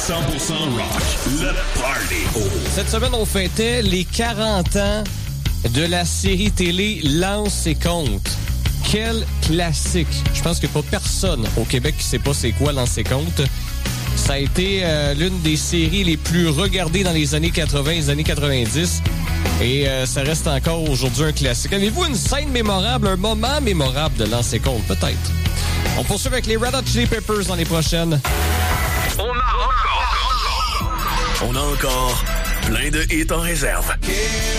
rock, le party. Cette semaine, on fêtait les 40 ans de la série télé Lance et Compte. Quel classique! Je pense qu'il n'y a pas personne au Québec qui ne sait pas c'est quoi Lance et Compte. Ça a été l'une des séries les plus regardées dans les années 80 et les années 90. Et ça reste encore aujourd'hui un classique. Avez-vous une scène mémorable, un moment mémorable de Lance et Compte? Peut-être. On poursuit avec les Red Hot Chili Peppers dans les prochaines. On a encore plein de hits en réserve.